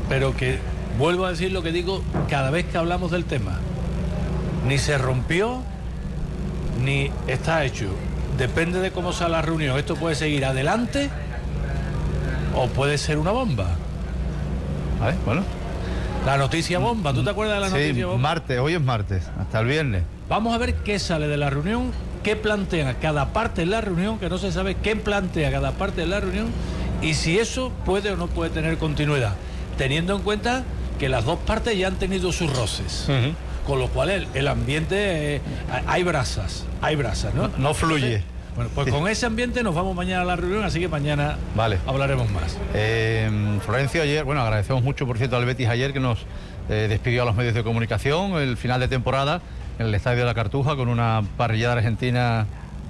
pero que vuelvo a decir lo que digo cada vez que hablamos del tema. Ni se rompió, ni está hecho. Depende de cómo sea la reunión. Esto puede seguir adelante o puede ser una bomba. ¿Vale? Bueno. La noticia bomba, ¿tú te acuerdas de la noticia bomba? Martes, hoy es martes, hasta el viernes. Vamos a ver qué sale de la reunión, qué plantea cada parte de la reunión, que no se sabe qué plantea cada parte de la reunión y si eso puede o no puede tener continuidad, teniendo en cuenta que las dos partes ya han tenido sus roces. Con lo cual el ambiente, hay brasas, ¿no? No fluye. Entonces, bueno, pues con ese ambiente nos vamos mañana a la reunión, así que mañana hablaremos más. Florencio, ayer, bueno, agradecemos mucho, por cierto, al Betis ayer que nos despidió a los medios de comunicación, el final de temporada en el Estadio de la Cartuja con una parrillada argentina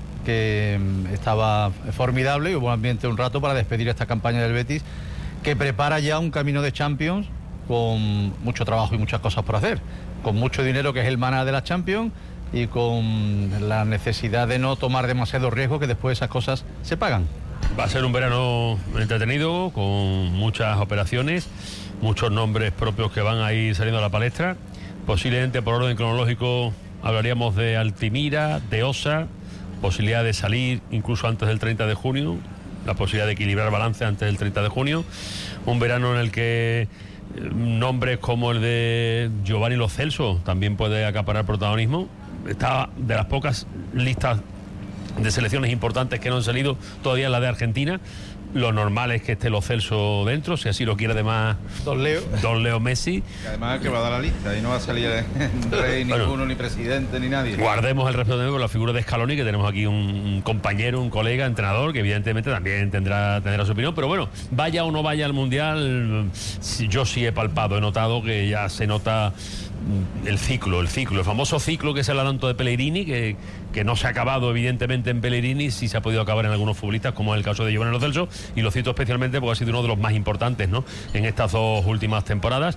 que estaba formidable y hubo ambiente un rato para despedir esta campaña del Betis, que prepara ya un camino de Champions con mucho trabajo y muchas cosas por hacer, con mucho dinero que es el maná de la Champions y con la necesidad de no tomar demasiado riesgo, que después esas cosas se pagan. Va a ser un verano entretenido, con muchas operaciones, muchos nombres propios que van a ir saliendo a la palestra. Posiblemente por orden cronológico hablaríamos de Altimira, de Osa, posibilidad de salir incluso antes del 30 de junio, la posibilidad de equilibrar balance antes del 30 de junio. Un verano en el que nombres como el de Giovanni Lo Celso también puede acaparar protagonismo. Está de las pocas listas de selecciones importantes que no han salido todavía la de Argentina. Lo normal es que esté Lo Celso dentro, si así lo quiere además Don Leo Messi. Que además es el que va a dar la lista y no va a salir rey ninguno, ni presidente, ni nadie. Guardemos el respeto de la figura de Scaloni, que tenemos aquí un compañero, un colega, entrenador, que evidentemente también tendrá su opinión, pero bueno, vaya o no vaya al Mundial, yo sí he palpado, he notado que ya se nota el famoso ciclo que se habla tanto de Pellegrini, que no se ha acabado evidentemente en Pellegrini, sí se ha podido acabar en algunos futbolistas, como es el caso de Giovanni Lo Celso, y lo cito especialmente porque ha sido uno de los más importantes, ¿no?, en estas dos últimas temporadas.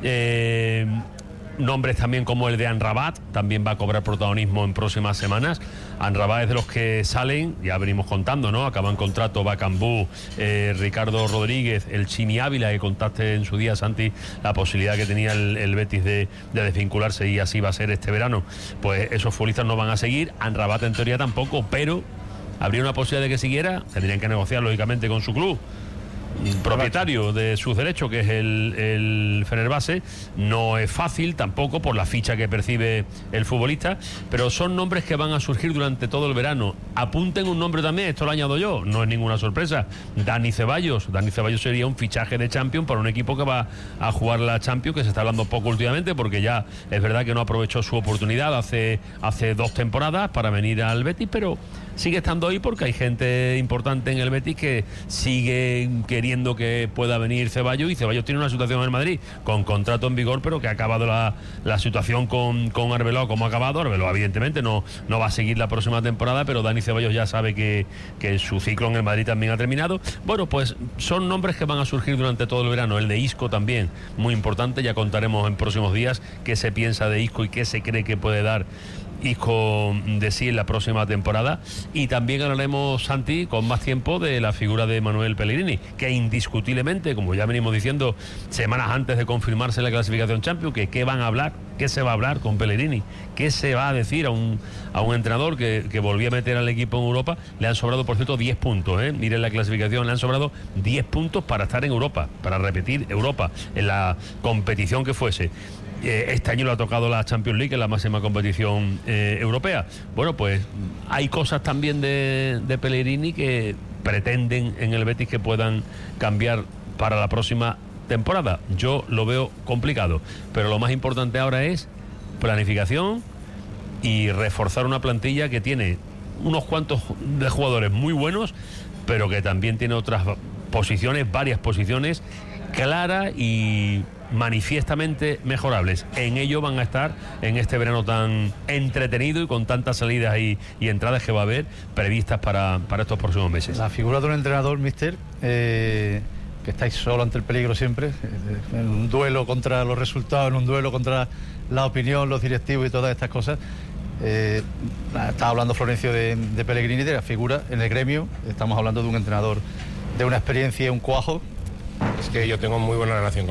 Nombres también como el de Amrabat también va a cobrar protagonismo en próximas semanas. Amrabat es de los que salen, ya venimos contando, ¿no? Acaban contrato Bakambu, Ricardo Rodríguez, el Chimi Ávila, que contaste en su día, Santi, la posibilidad que tenía el Betis de desvincularse, y así va a ser este verano. Pues esos futbolistas no van a seguir, Amrabat en teoría tampoco, pero habría una posibilidad de que siguiera. Tendrían que negociar lógicamente con su club propietario de sus derechos, que es el Fenerbahce. No es fácil tampoco por la ficha que percibe el futbolista, pero son nombres que van a surgir durante todo el verano. Apunten un nombre también, esto lo añado yo, no es ninguna sorpresa: Dani Ceballos. Dani Ceballos sería un fichaje de Champions para un equipo que va a jugar la Champions, que se está hablando poco últimamente, porque ya es verdad que no aprovechó su oportunidad hace 2 temporadas para venir al Betis, pero sigue estando ahí porque hay gente importante en el Betis que sigue queriendo que pueda venir Ceballos, y Ceballos tiene una situación en el Madrid con contrato en vigor, pero que ha acabado la situación con Arbeloa como ha acabado. Arbeloa evidentemente no va a seguir la próxima temporada, pero Dani Ceballos ya sabe que su ciclo en el Madrid también ha terminado. Bueno, pues son nombres que van a surgir durante todo el verano. El de Isco también, muy importante, ya contaremos en próximos días qué se piensa de Isco y qué se cree que puede dar Isco de sí en la próxima temporada. Y también hablaremos, Santi, con más tiempo, de la figura de Manuel Pellegrini, que indiscutiblemente, como ya venimos diciendo semanas antes de confirmarse la clasificación Champions, que qué van a hablar, qué se va a hablar con Pellegrini, qué se va a decir a un entrenador que volvió a meter al equipo en Europa. Le han sobrado, por cierto, 10 puntos, miren la clasificación, le han sobrado 10 puntos para estar en Europa, para repetir Europa en la competición que fuese. Este año le ha tocado la Champions League, en la máxima competición europea. Bueno, pues hay cosas también de Pellegrini que pretenden en el Betis que puedan cambiar para la próxima temporada. Yo lo veo complicado, pero lo más importante ahora es planificación y reforzar una plantilla que tiene unos cuantos de jugadores muy buenos, pero que también tiene otras posiciones, varias posiciones claras y manifiestamente mejorables. En ello van a estar en este verano tan entretenido y con tantas salidas y entradas que va a haber previstas para estos próximos meses. La figura de un entrenador, mister, que estáis solo ante el peligro siempre, en un duelo contra los resultados, en un duelo contra la opinión, los directivos y todas estas cosas. Estaba hablando Florencio de Pellegrini, de la figura en el gremio. Estamos hablando de un entrenador de una experiencia y un cuajo. Es que yo tengo muy buena relación con